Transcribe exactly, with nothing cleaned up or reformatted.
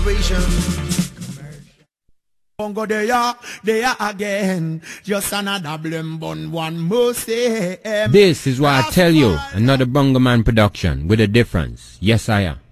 generation. Bongo they are, they are again. Just another blim bun, one more say. This is why I tell you, another Bongo Man production with a difference. Yes, I am.